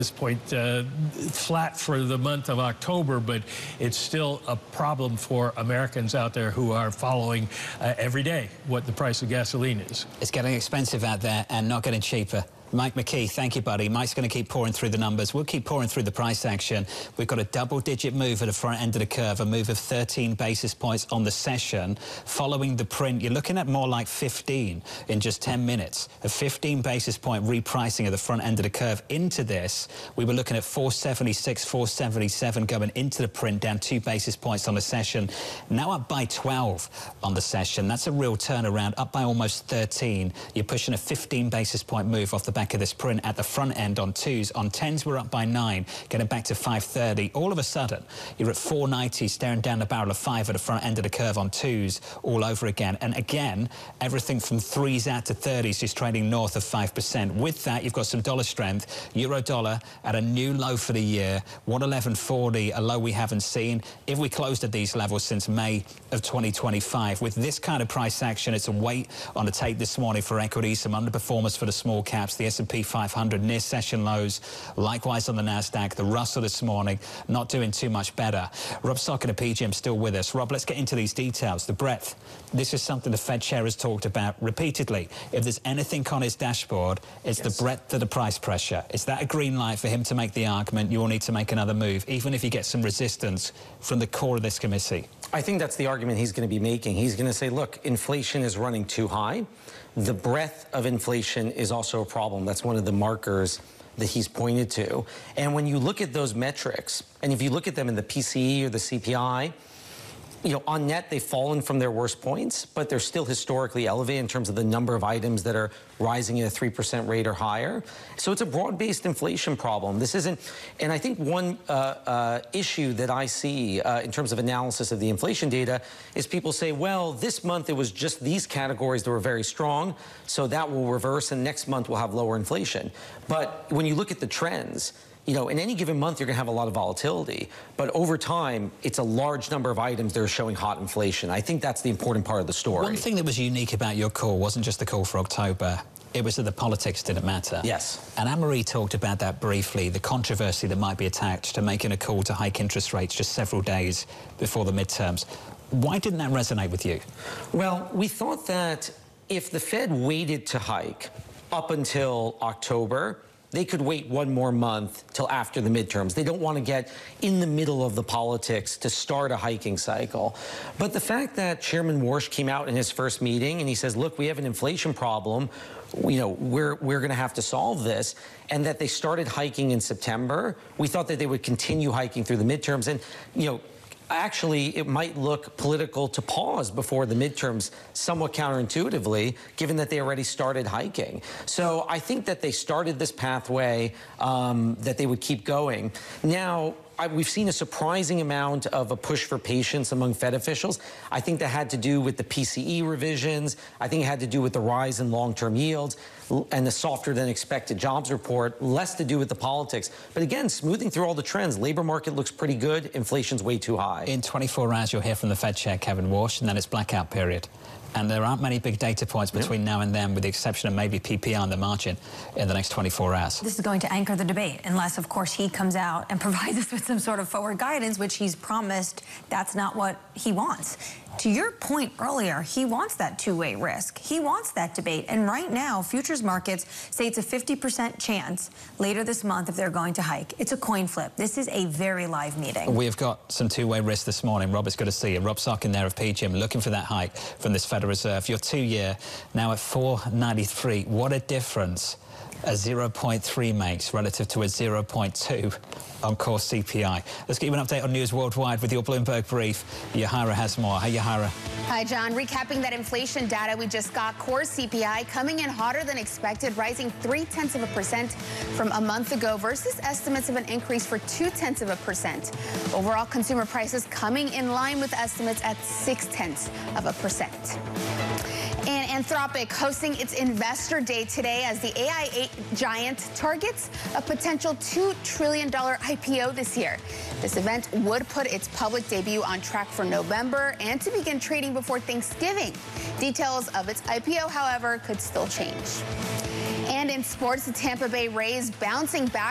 this point flat for the month of October, but it's still a problem for Americans out there who are following every day what the price of gasoline is. It's getting expensive out there and not getting cheaper. Mike McKee, thank you, buddy. Mike's going to keep pouring through the numbers. We'll keep pouring through the price action. We've got a double-digit move at the front end of the curve, a move of 13 basis points on the session. Following the print, you're looking at more like 15 in just 10 minutes. A 15 basis point repricing of the front end of the curve into this. We were looking at 476, 477 going into the print, down 2 basis points on the session. Now up by 12 on the session. That's a real turnaround, up by almost 13. You're pushing a 15 basis point move off the back of this print at the front end on 2s. On 10s, we're up by 9, getting back to 530. All of a sudden, you're at 490, staring down the barrel of 5 at the front end of the curve on 2s all over again. And again, everything from 3s out to 30s is trading north of 5%. With that, you've got some dollar strength. Euro dollar at a new low for the year, 111.40, a low we haven't seen. If we closed at these levels since May of 2025, with this kind of price action, it's a wait on the tape this morning for equities, some underperformance for the small caps, the S&P 500 near session lows, likewise on the Nasdaq. The Russell this morning not doing too much better. Rob Sockin of PGIM still with us. Rob, let's get into these details. The breadth. This is something the Fed chair has talked about repeatedly. If there's anything on his dashboard, it's the breadth of the price pressure. Is that a green light for him to make the argument you will need to make another move, even if you get some resistance from the core of this committee? I think that's the argument he's going to be making. He's going to say, look, inflation is running too high. The breadth of inflation is also a problem. That's one of the markers that he's pointed to. And when you look at those metrics, and if you look at them in the PCE or the CPI, you know, on net, they've fallen from their worst points, but they're still historically elevated in terms of the number of items that are rising at a 3% rate or higher. So it's a broad-based inflation problem. This isn't, and I think one issue that I see in terms of analysis of the inflation data is people say, well, this month it was just these categories that were very strong, so that will reverse, and next month we'll have lower inflation. But when you look at the trends, you know, in any given month, you're going to have a lot of volatility. But over time, it's a large number of items that are showing hot inflation. I think that's the important part of the story. One thing that was unique about your call wasn't just the call for October. It was that the politics didn't matter. Yes. And Anne-Marie talked about that briefly, the controversy that might be attached to making a call to hike interest rates just several days before the midterms. Why didn't that resonate with you? Well, we thought that if the Fed waited to hike up until October, they could wait one more month till after the midterms. They don't want to get in the middle of the politics to start a hiking cycle. But the fact that Chairman Warsh came out in his first meeting and he says, look, we have an inflation problem, you know, we're going to have to solve this, and that they started hiking in September, we thought that they would continue hiking through the midterms. And, you know, actually, it might look political to pause before the midterms somewhat counterintuitively, given that they already started hiking. So I think that they started this pathway, that they would keep going. Now, we've seen a surprising amount of a push for patience among Fed officials. I think that had to do with the PCE revisions. I think it had to do with the rise in long-term yields and the softer than expected jobs report, less to do with the politics. But again, smoothing through all the trends, labor market looks pretty good, inflation's way too high. In 24 hours, you'll hear from the Fed chair, Kevin Warsh, and then it's blackout period. And there aren't many big data points between now and then, with the exception of maybe PPI on the margin in the next 24 hours. This is going to anchor the debate, unless, of course, he comes out and provides us with some sort of forward guidance, which he's promised that's not what he wants. To your point earlier, he wants that two-way risk. He wants that debate. And right now, futures markets say it's a 50% chance later this month if they're going to hike. It's a coin flip. This is a very live meeting. We've got some two-way risk this morning. Rob, it's good to see you. Rob Sockin there of PGIM, looking for that hike from this Federal Reserve. Your 2-year now at 493. What a difference a 0.3 makes relative to a 0.2 on core CPI. Let's get you an update on news worldwide with your Bloomberg brief. Yahara has more. Hi, Yahara. Hi, John. Recapping that inflation data we just got, core CPI coming in hotter than expected, rising 0.3% from a month ago versus estimates of an increase for 0.2%. Overall consumer prices coming in line with estimates at 0.6%. And Anthropic hosting its Investor Day today as the AI giant targets a potential $2 trillion IPO this year. This event would put its public debut on track for November and to begin trading before Thanksgiving. Details of its IPO, however, could still change. And in sports, the Tampa Bay Rays bouncing back